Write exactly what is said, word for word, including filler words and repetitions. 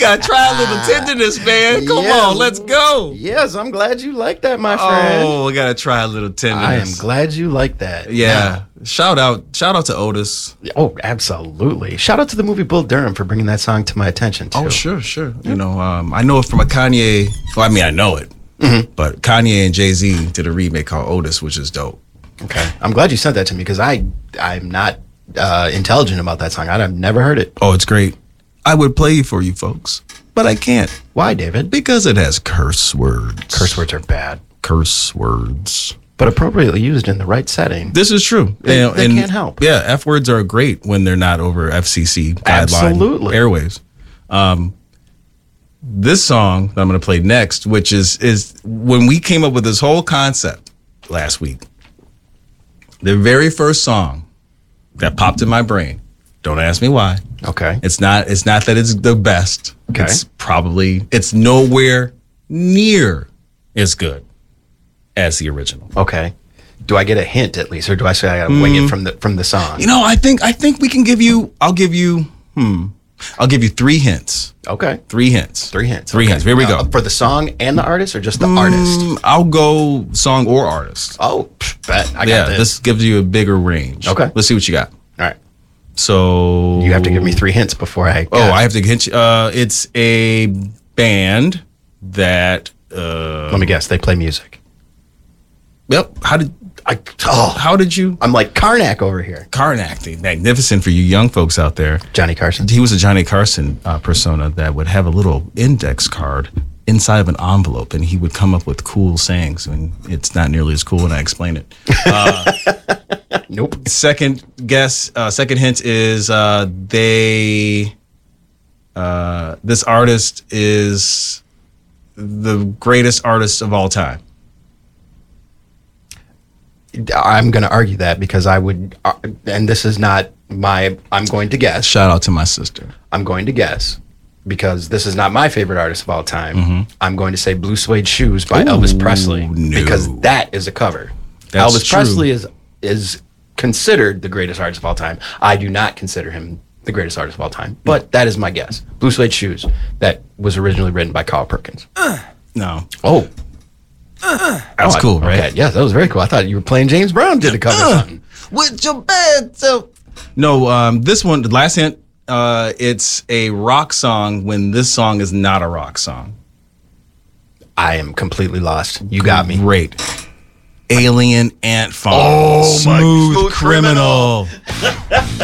gotta try a little tenderness, man. Come Yeah. on, let's go. Yes, I'm glad you like that, my friend. Oh, we gotta try a little tenderness. I am glad you like that. Yeah. Shout out, shout out to Otis. Now- oh, absolutely. Shout out to the movie Bull Durham for bringing that song to my attention, too. Oh, sure, sure. You know, um, I know it from a Kanye. Well, I mean, I know it, mm-hmm. but Kanye and Jay-Z did a remake called Otis, which is dope. Okay. I'm glad you sent that to me because I, I'm not uh, intelligent about that song. I've never heard it. Oh, it's great. I would play it for you folks, but I can't. Why, David? Because it has curse words. Curse words are bad. Curse words. But appropriately used in the right setting. This is true. They, You know, they and, can't help. Yeah, F words are great when they're not over F C C guideline Absolutely. airwaves. Um, this song that I'm going to play next, which is is when we came up with this whole concept last week, the very first song that popped in my brain. Don't ask me why. Okay. It's not. It's not that it's the best. Okay. It's probably. It's nowhere near as good as the original. Okay. Do I get a hint at least, or do I say I gotta wing it from the from the song? You know, I think I think we can give you. I'll give you. Hmm. I'll give you three hints. Okay. Three hints. Three hints. Three Okay. hints. Here we go. Uh, for the song and the artist, or just the artist? Mm, I'll go song or artist. Oh, pff, bet. I got Yeah, this. this gives you a bigger range. Okay. Let's see what you got. All right. So You have to give me three hints before I. Oh, I have to hint you. Uh, it's a band that. Uh, Let me guess. They play music. Yep. How did I. Oh, how did you? I'm like Karnak over here. Karnak, the magnificent for you young folks out there. Johnny Carson. He was a Johnny Carson uh, persona that would have a little index card inside of an envelope, and he would come up with cool sayings. And it's not nearly as cool when I explain it. Uh, Nope. second guess, uh, second hint is uh, they. Uh, this artist is the greatest artist of all time. I'm going to argue that because I would, uh, and this is not my. I'm going to guess. Shout out to my sister. I'm going to guess because this is not my favorite artist of all time. Mm-hmm. I'm going to say Blue Suede Shoes by Ooh, Elvis Presley no. because that is a cover. That's Elvis true. Presley is is considered the greatest artist of all time. I do not consider him the greatest artist of all time, but that is my guess. Blue Suede Shoes that was originally written by Carl Perkins. No, Oh. that was cool, right? Okay, yeah, that was very cool. I thought you were playing James Brown did a cover something. With your bed, so no. Um, this one, the last hint. Uh, it's a rock song when this song is not a rock song. I am completely lost. You got me. Great. Alien Ant Farm. Oh, my Smooth Smooth criminal. Criminal.